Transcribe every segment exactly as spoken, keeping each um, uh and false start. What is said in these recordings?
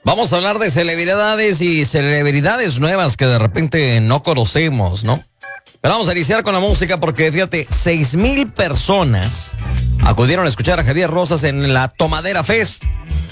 Vamos a hablar de celebridades y celebridades nuevas que de repente no conocemos, ¿no? Pero vamos a iniciar con la música porque, fíjate, seis mil personas acudieron a escuchar a Javier Rosas en la Tomadera Fest.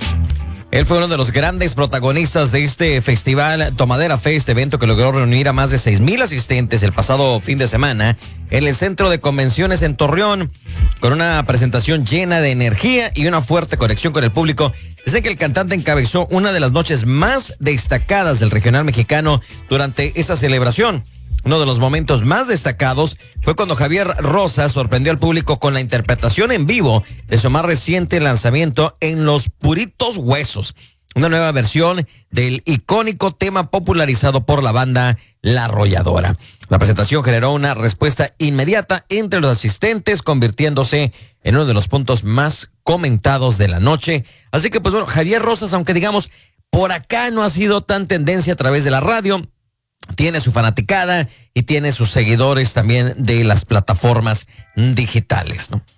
Él fue uno de los grandes protagonistas de este festival Tomadera Fest, evento que logró reunir a más de seis mil asistentes el pasado fin de semana en el Centro de Convenciones en Torreón, con una presentación llena de energía y una fuerte conexión con el público. Dicen que el cantante encabezó una de las noches más destacadas del regional mexicano durante esa celebración. Uno de los momentos más destacados fue cuando Javier Rosas sorprendió al público con la interpretación en vivo de su más reciente lanzamiento, En los Puritos Huesos, una nueva versión del icónico tema popularizado por la banda La Arrolladora. La presentación generó una respuesta inmediata entre los asistentes, convirtiéndose en uno de los puntos más comentados de la noche. Así que, pues bueno, Javier Rosas, aunque digamos, por acá no ha sido tan tendencia a través de la radio, tiene su fanaticada y tiene sus seguidores también de las plataformas digitales, ¿no?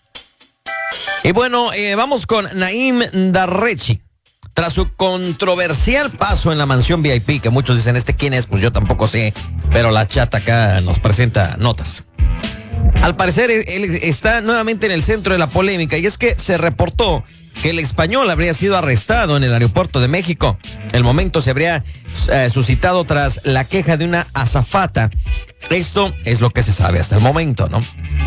Y bueno, eh, vamos con Naim Darrechi. Tras su controversial paso en la mansión V I P, que muchos dicen, ¿este quién es? Pues yo tampoco sé, pero la chata acá nos presenta notas. Al parecer, él está nuevamente en el centro de la polémica, y es que se reportó que el español habría sido arrestado en el aeropuerto de México. El momento se habría eh, suscitado tras la queja de una azafata. Esto es lo que se sabe hasta el momento, ¿no?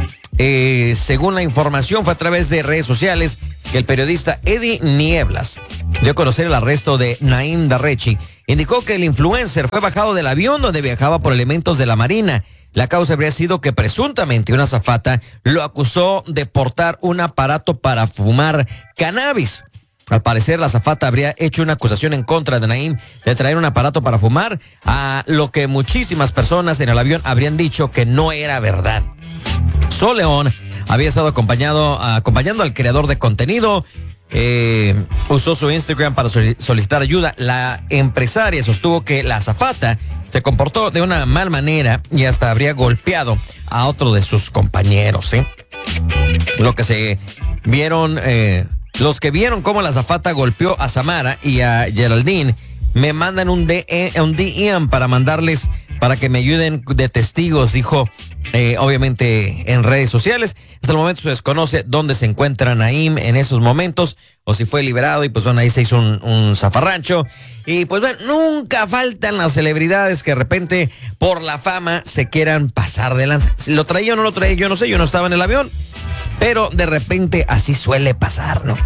Eh, según la información, fue a través de redes sociales que el periodista Eddie Nieblas dio a conocer el arresto de Naim Darrechi. Indicó que el influencer fue bajado del avión donde viajaba por elementos de la Marina. La causa habría sido que presuntamente una azafata lo acusó de portar un aparato para fumar cannabis. Al parecer, la azafata habría hecho una acusación en contra de Naim de traer un aparato para fumar, a lo que muchísimas personas en el avión habrían dicho que no era verdad. Sol León había estado acompañado, acompañando al creador de contenido. Eh, usó su Instagram para solicitar ayuda. La empresaria sostuvo que la azafata se comportó de una mal manera y hasta habría golpeado a otro de sus compañeros, ¿eh? Lo que se vieron, eh, los que vieron cómo la azafata golpeó a Samara y a Geraldine me mandan un D M para mandarles, para que me ayuden de testigos, dijo, eh, obviamente en redes sociales. Hasta el momento se desconoce dónde se encuentra Naim en esos momentos, o si fue liberado, y pues bueno, ahí se hizo un, un zafarrancho. Y pues bueno, nunca faltan las celebridades que de repente por la fama se quieran pasar de lanza. Si lo traía o no lo traía, yo no sé, yo no estaba en el avión, pero de repente así suele pasar, ¿no?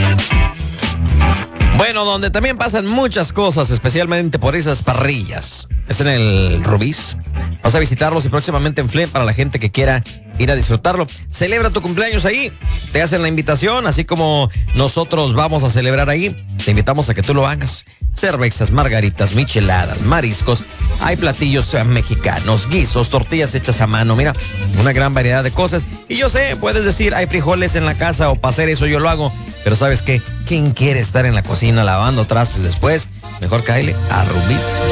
Bueno, donde también pasan muchas cosas, especialmente por esas parrillas, es en el Rubí's. Vas a visitarlos y próximamente en Flem para la gente que quiera ir a disfrutarlo. Celebra tu cumpleaños ahí, te hacen la invitación, así como nosotros vamos a celebrar ahí. Te invitamos a que tú lo hagas. Cervezas, margaritas, micheladas, mariscos, hay platillos mexicanos, guisos, tortillas hechas a mano, mira, una gran variedad de cosas. Y yo sé, puedes decir, hay frijoles en la casa, o para hacer eso yo lo hago, pero ¿sabes qué? ¿Quién quiere estar en la cocina lavando trastes después? Mejor cáele a Rubí's.